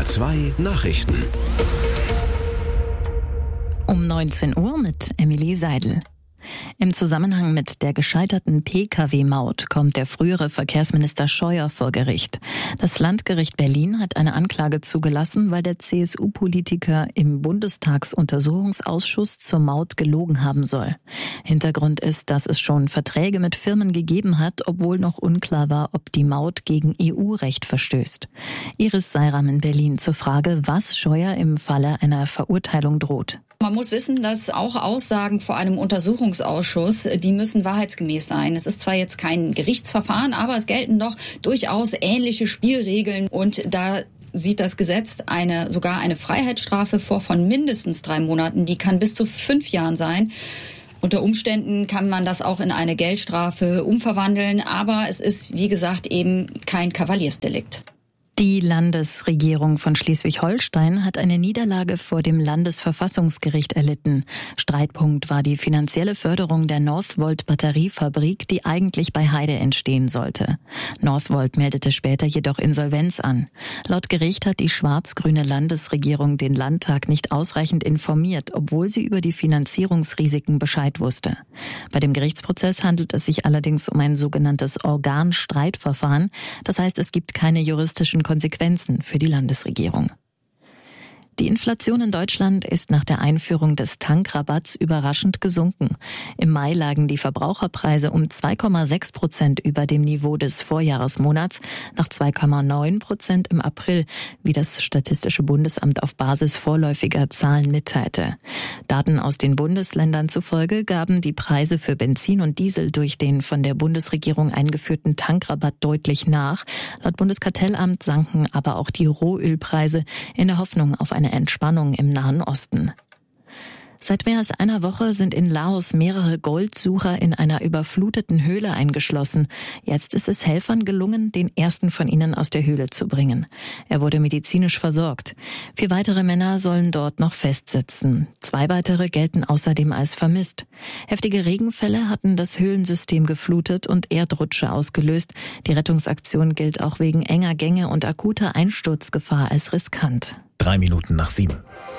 NDR 2 Nachrichten. Um 19 Uhr mit Emilie Seidel. Im Zusammenhang mit der gescheiterten Pkw-Maut kommt der frühere Verkehrsminister Scheuer vor Gericht. Das Landgericht Berlin hat eine Anklage zugelassen, weil der CSU-Politiker im Bundestagsuntersuchungsausschuss zur Maut gelogen haben soll. Hintergrund ist, dass es schon Verträge mit Firmen gegeben hat, obwohl noch unklar war, ob die Maut gegen EU-Recht verstößt. Iris Seiram in Berlin zur Frage, was Scheuer im Falle einer Verurteilung droht. Man muss wissen, dass auch Aussagen vor einem Untersuchungsausschuss, die müssen wahrheitsgemäß sein. Es ist zwar jetzt kein Gerichtsverfahren, aber es gelten doch durchaus ähnliche Spielregeln. Und da sieht das Gesetz sogar eine Freiheitsstrafe vor von mindestens 3 Monaten. Die kann bis zu 5 Jahren sein. Unter Umständen kann man das auch in eine Geldstrafe umverwandeln. Aber es ist, wie gesagt, eben kein Kavaliersdelikt. Die Landesregierung von Schleswig-Holstein hat eine Niederlage vor dem Landesverfassungsgericht erlitten. Streitpunkt war die finanzielle Förderung der Northvolt-Batteriefabrik, die eigentlich bei Heide entstehen sollte. Northvolt meldete später jedoch Insolvenz an. Laut Gericht hat die schwarz-grüne Landesregierung den Landtag nicht ausreichend informiert, obwohl sie über die Finanzierungsrisiken Bescheid wusste. Bei dem Gerichtsprozess handelt es sich allerdings um ein sogenanntes Organstreitverfahren. Das heißt, es gibt keine juristischen Konsequenzen für die Landesregierung. Die Inflation in Deutschland ist nach der Einführung des Tankrabatts überraschend gesunken. Im Mai lagen die Verbraucherpreise um 2,6% über dem Niveau des Vorjahresmonats, nach 2,9% im April, wie das Statistische Bundesamt auf Basis vorläufiger Zahlen mitteilte. Daten aus den Bundesländern zufolge gaben die Preise für Benzin und Diesel durch den von der Bundesregierung eingeführten Tankrabatt deutlich nach. Laut Bundeskartellamt sanken aber auch die Rohölpreise in der Hoffnung auf eine Entspannung im Nahen Osten. Seit mehr als einer Woche sind in Laos mehrere Goldsucher in einer überfluteten Höhle eingeschlossen. Jetzt ist es Helfern gelungen, den ersten von ihnen aus der Höhle zu bringen. Er wurde medizinisch versorgt. 4 weitere Männer sollen dort noch festsitzen. 2 weitere gelten außerdem als vermisst. Heftige Regenfälle hatten das Höhlensystem geflutet und Erdrutsche ausgelöst. Die Rettungsaktion gilt auch wegen enger Gänge und akuter Einsturzgefahr als riskant. 3 Minuten nach 7.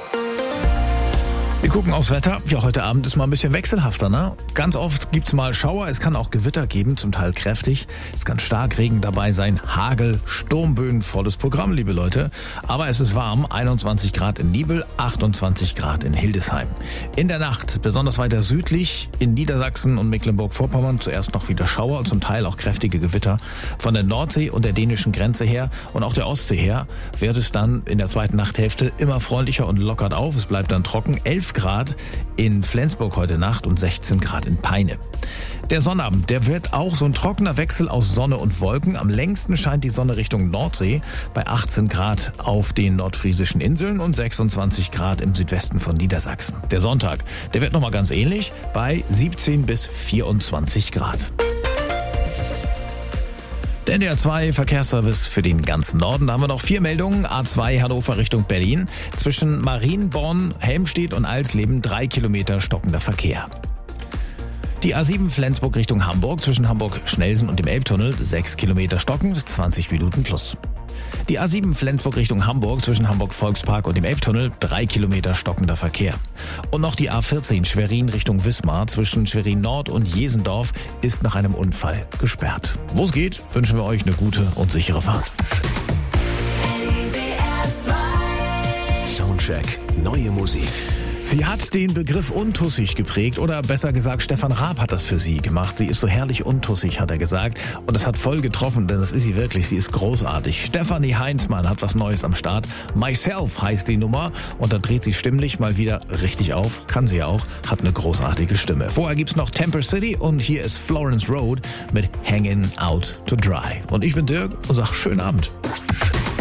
Wir gucken aufs Wetter. Ja, heute Abend ist mal ein bisschen wechselhafter, ne? Ganz oft gibt's mal Schauer, es kann auch Gewitter geben, zum Teil kräftig. Es kann stark Regen dabei sein, Hagel, Sturmböen, volles Programm, liebe Leute. Aber es ist warm, 21 Grad in Nibel, 28 Grad in Hildesheim. In der Nacht, besonders weiter südlich, in Niedersachsen und Mecklenburg-Vorpommern, zuerst noch wieder Schauer und zum Teil auch kräftige Gewitter. Von der Nordsee und der dänischen Grenze her und auch der Ostsee her wird es dann in der zweiten Nachthälfte immer freundlicher und lockert auf. Es bleibt dann trocken. 11 Grad in Flensburg heute Nacht und 16 Grad in Peine. Der Sonnabend, der wird auch so ein trockener Wechsel aus Sonne und Wolken. Am längsten scheint die Sonne Richtung Nordsee bei 18 Grad auf den nordfriesischen Inseln und 26 Grad im Südwesten von Niedersachsen. Der Sonntag, der wird nochmal ganz ähnlich bei 17 bis 24 Grad. Der NDR 2 Verkehrsservice für den ganzen Norden. Da haben wir noch 4 Meldungen. A2 Hannover Richtung Berlin. Zwischen Marienborn, Helmstedt und Alsleben 3 Kilometer stockender Verkehr. Die A7 Flensburg Richtung Hamburg. Zwischen Hamburg-Schnelsen und dem Elbtunnel 6 Kilometer stockend, 20 Minuten plus. Die A7 Flensburg Richtung Hamburg. Zwischen Hamburg-Volkspark und dem Elbtunnel 3 Kilometer stockender Verkehr. Und noch die A14 Schwerin Richtung Wismar. Zwischen Schwerin Nord und Jesendorf ist nach einem Unfall gesperrt. Wo es geht, wünschen wir euch eine gute und sichere Fahrt. Soundcheck, neue Musik. Sie hat den Begriff untussig geprägt oder besser gesagt, Stefan Raab hat das für sie gemacht. Sie ist so herrlich untussig, hat er gesagt. Und das hat voll getroffen, denn das ist sie wirklich. Sie ist großartig. Stefanie Heinzmann hat was Neues am Start. Myself heißt die Nummer und da dreht sie stimmlich mal wieder richtig auf. Kann sie ja auch. Hat eine großartige Stimme. Vorher gibt's noch Temper City und hier ist Florence Road mit Hanging Out to Dry. Und ich bin Dirk und sag schönen Abend.